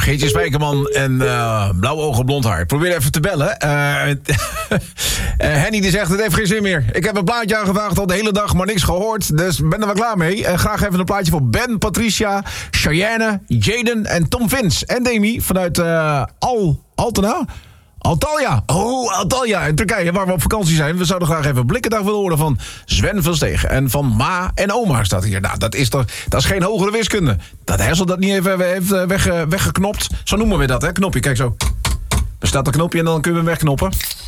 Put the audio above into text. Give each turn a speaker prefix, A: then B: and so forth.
A: Geertje Spijkerman en blauwe ogen, blond haar. Ik probeer even te bellen. Henny die zegt, het heeft geen zin meer. Ik heb een plaatje aangevraagd al de hele dag, maar niks gehoord. Dus ben er wel klaar mee. Graag even een plaatje voor Ben, Patricia, Cheyenne, Jaden en Tom Vins. En Demi vanuit Altena. Antalya. Oh, Antalya in Turkije, waar we op vakantie zijn. We zouden graag even Blikkendag willen horen van Sven van Stegen. En van Ma en Oma staat hier. Nou, dat is geen hogere wiskunde. Dat Hessel dat niet even heeft weggeknopt. Zo noemen we dat, hè? Knopje, kijk zo. Er staat een knopje en dan kunnen we hem wegknoppen.